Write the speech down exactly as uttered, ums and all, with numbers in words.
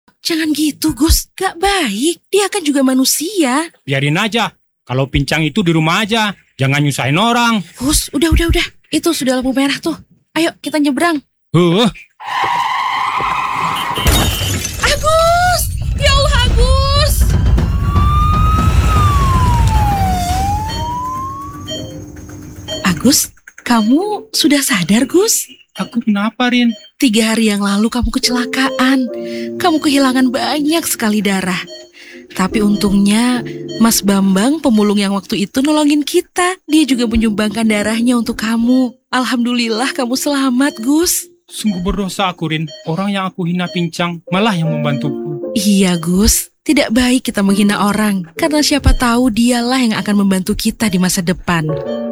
Jangan gitu, Gus. Gak baik. Dia kan juga manusia. Biarin aja. Kalau Pincang itu di rumah aja. Jangan nyusahin orang. Gus, udah, udah, udah. Itu sudah lampu merah tuh. Ayo, kita nyebrang. Huh. Agus! Ya Allah, Agus! Agus, kamu sudah sadar, Gus? Aku kenapa, Rin? Tiga hari yang lalu kamu kecelakaan. Kamu kehilangan banyak sekali darah. Tapi untungnya Mas Bambang, pemulung yang waktu itu nolongin kita. Dia juga menyumbangkan darahnya untuk kamu. Alhamdulillah kamu selamat, Gus. Sungguh berdosa aku, Rin. Orang yang aku hina Pincang malah yang membantuku. Iya, Gus. Tidak baik kita menghina orang. Karena siapa tahu dialah yang akan membantu kita di masa depan.